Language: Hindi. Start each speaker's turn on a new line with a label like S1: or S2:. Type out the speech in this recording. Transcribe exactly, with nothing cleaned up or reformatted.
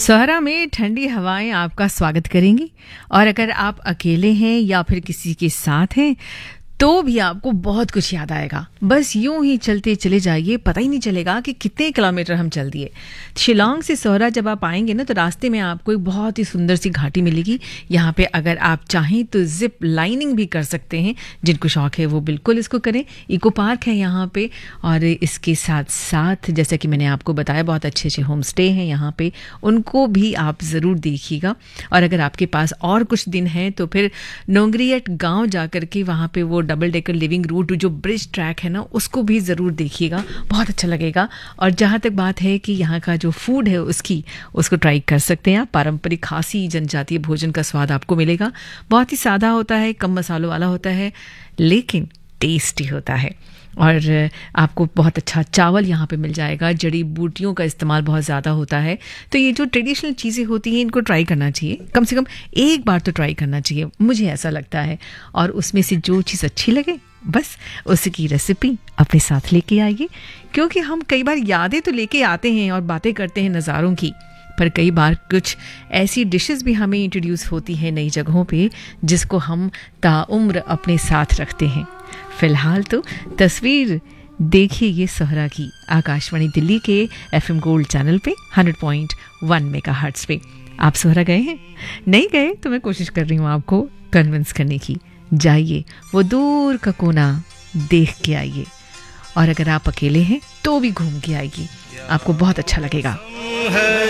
S1: सोहरा में ठंडी हवाएं आपका स्वागत करेंगी और अगर आप अकेले हैं या फिर किसी के साथ हैं तो भी आपको बहुत कुछ याद आएगा। बस यूं ही चलते चले जाइए, पता ही नहीं चलेगा कि कितने किलोमीटर हम चल दिए। शिलांग से सोहरा जब आप आएंगे ना तो रास्ते में आपको एक बहुत ही सुंदर सी घाटी मिलेगी। यहाँ पे अगर आप चाहें तो जिप लाइनिंग भी कर सकते हैं। जिनको शौक है वो बिल्कुल इसको करें। इको पार्क है यहाँ पे और इसके साथ साथ जैसा कि मैंने आपको बताया बहुत अच्छे अच्छे होम स्टे हैं यहाँ पे, उनको भी आप ज़रूर देखिएगा। और अगर आपके पास और कुछ दिन हैं तो फिर नोंगरियट गाँव जा कर के वहाँ पर वो डबल डेकर लिविंग रूट जो ब्रिज ट्रैक है ना उसको भी ज़रूर देखिएगा, बहुत अच्छा लगेगा। और जहाँ तक बात है कि यहाँ का जो फूड है उसकी उसको ट्राई कर सकते हैं आप। पारंपरिक खासी जनजातीय भोजन का स्वाद आपको मिलेगा। बहुत ही सादा होता है, कम मसालों वाला होता है, लेकिन टेस्टी होता है। और आपको बहुत अच्छा चावल यहाँ पे मिल जाएगा। जड़ी बूटियों का इस्तेमाल बहुत ज़्यादा होता है। तो ये जो ट्रेडिशनल चीज़ें होती हैं इनको ट्राई करना चाहिए, कम से कम एक बार तो ट्राई करना चाहिए, मुझे ऐसा लगता है। और उसमें से जो चीज़ अच्छी लगे बस उसकी रेसिपी अपने साथ लेके आइए, क्योंकि हम कई बार यादें तो लेके आते हैं और बातें करते हैं नज़ारों की, पर कई बार कुछ ऐसी डिशेस भी हमें इंट्रोड्यूस होती हैं नई जगहों पे जिसको हम ताउम्र अपने साथ रखते हैं। फिलहाल तो तस्वीर देखिए ये सोहरा की आकाशवाणी दिल्ली के एफएम गोल्ड चैनल पे हंड्रेड पॉइंट वन मेगाहर्ट्ज़ पे। आप सोहरा गए हैं? नहीं गए तो मैं कोशिश कर रही हूँ आपको कन्विंस करने की। जाइए, वो दूर का कोना देख के आइए। और अगर आप अकेले हैं तो भी घूम के आइए, आपको बहुत अच्छा लगेगा।